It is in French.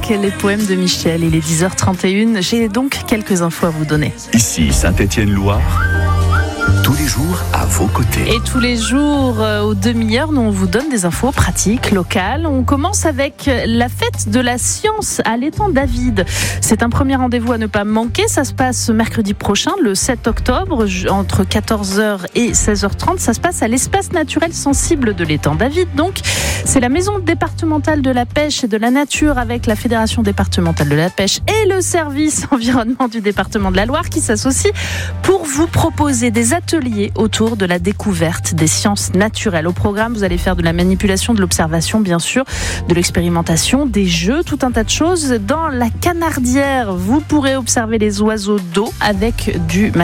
avec les poèmes de Michel. Il est 10h31. J'ai donc quelques infos à vous donner. Ici Saint-Étienne-Loire, tous les jours à vos côtés. Et tous les jours, aux demi-heures, nous on vous donne des infos pratiques, locales. On commence avec la fête de la science à l'étang David. C'est un premier rendez-vous à ne pas manquer. Ça se passe mercredi prochain, le 7 octobre, entre 14h et 16h30. Ça se passe à l'espace naturel sensible de l'étang David. Donc, c'est la maison départementale de la pêche et de la nature avec la Fédération départementale de la pêche et le service environnement du département de la Loire qui s'associent pour vous proposer des ateliers autour de la découverte des sciences naturelles. Au programme, vous allez faire de la manipulation, de l'observation, bien sûr, de l'expérimentation, des jeux, tout un tas de choses. Dans la Canardière, vous pourrez observer les oiseaux d'eau avec du matériel